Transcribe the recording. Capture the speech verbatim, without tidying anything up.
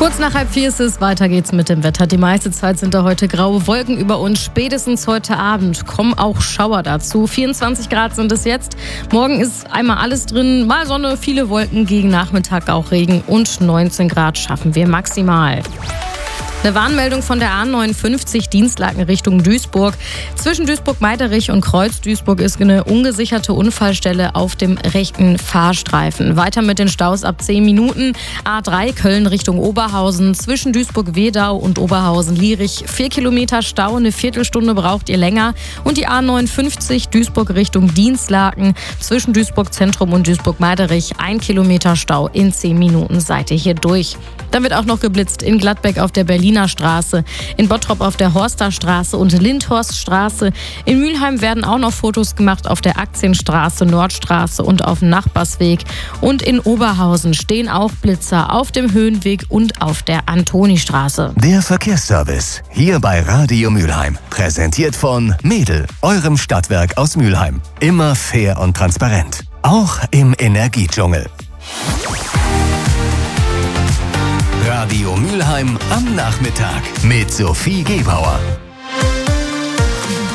Kurz nach halb vier ist es, weiter geht's mit dem Wetter. Die meiste Zeit sind da heute graue Wolken über uns. Spätestens heute Abend kommen auch Schauer dazu. vierundzwanzig Grad sind es jetzt. Morgen ist einmal alles drin. Mal Sonne, viele Wolken, gegen Nachmittag auch Regen und neunzehn Grad schaffen wir maximal. Eine Warnmeldung von der A neunundfünfzig Dienstlaken Richtung Duisburg. Zwischen Duisburg-Meiderich und Kreuz-Duisburg ist eine ungesicherte Unfallstelle auf dem rechten Fahrstreifen. Weiter mit den Staus ab zehn Minuten. A drei Köln Richtung Oberhausen. Zwischen Duisburg-Wedau und Oberhausen-Lierich vier Kilometer Stau. Eine Viertelstunde braucht ihr länger. Und die A neunundfünfzig Duisburg Richtung Dienstlaken. Zwischen Duisburg-Zentrum und Duisburg-Meiderich ein Kilometer Stau. In zehn Minuten seid ihr hier durch. Dann wird auch noch geblitzt in Gladbeck auf der Berliner Straße, in Bottrop auf der Horster Straße und Lindhorststraße. In Mülheim werden auch noch Fotos gemacht auf der Aktienstraße, Nordstraße und auf dem Nachbarsweg. Und in Oberhausen stehen auch Blitzer auf dem Höhenweg und auf der Antonistraße. Der Verkehrsservice hier bei Radio Mülheim. Präsentiert von Mädel, eurem Stadtwerk aus Mülheim. Immer fair und transparent. Auch im Energiedschungel. Radio Mülheim am Nachmittag mit Sophie Gebauer.